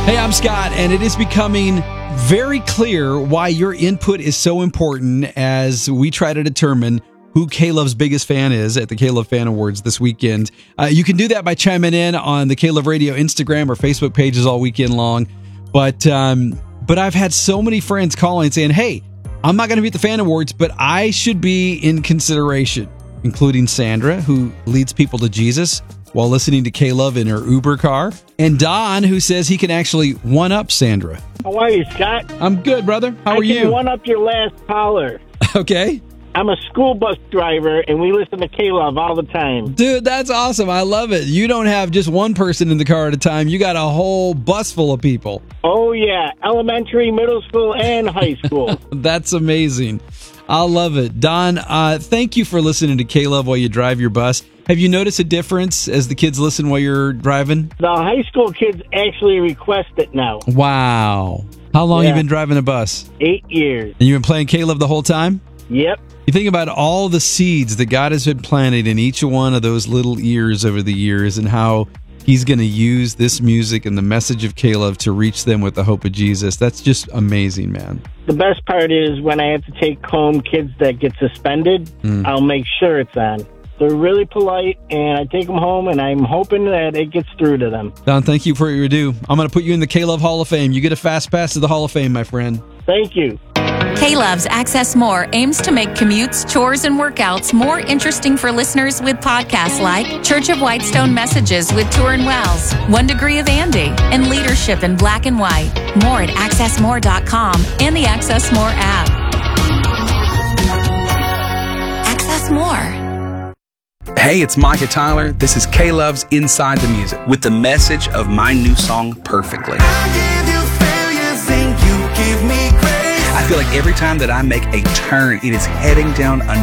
Hey, I'm Scott, and it is becoming very clear why your input is so important as we try to determine who K-Love's biggest fan is at the K-Love Fan Awards this weekend. You can do that by chiming in on the K-Love Radio Instagram or Facebook pages all weekend long. But I've had so many friends calling saying, hey, I'm not going to be at the Fan Awards, but I should be in consideration, including Sandra, who leads people to Jesus while listening to K-Love in her Uber car, and Don, who says he can actually one-up Sandra. How are you, Scott? I'm good, brother. How are you? I can one-up your last caller. Okay. I'm a school bus driver, and we listen to K-Love all the time. Dude, that's awesome. I love it. You don't have just one person in the car at a time. You got a whole bus full of people. Oh, yeah. Elementary, middle school, and high school. That's amazing. I love it. Don, thank you for listening to K-Love while you drive your bus. Have you noticed a difference as the kids listen while you're driving? The high school kids actually request it now. Wow. How long have you been driving a bus? 8 years. And you've been playing K-Love the whole time? Yep. You think about all the seeds that God has been planted in each one of those little ears over the years and how He's going to use this music and the message of K-Love to reach them with the hope of Jesus. That's just amazing, man. The best part is when I have to take home kids that get suspended, I'll make sure it's on. They're really polite, and I take them home, and I'm hoping that it gets through to them. Don, thank you for what you do. I'm going to put you in the K-Love Hall of Fame. You get a fast pass to the Hall of Fame, my friend. Thank you. K-Love's Access More aims to make commutes, chores, and workouts more interesting for listeners with podcasts like Church of Whitestone Messages with Turin Wells, 1 Degree of Andy, and Leadership in Black and White. More at accessmore.com and the Access More app. Access More. Hey, it's Micah Tyler. This is K-Love's Inside the Music with the message of my new song, Perfectly. I feel like every time that I make a turn, it is heading down a